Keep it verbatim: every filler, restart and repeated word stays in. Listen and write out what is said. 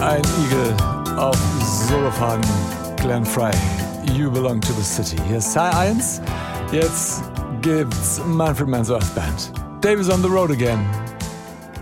Ein Igel auf Solofaden, Glenn Frey, You Belong to the City. Hier ist Teil eins, jetzt gibt's Manfred Mann's Earth Band. Dave is on the road again.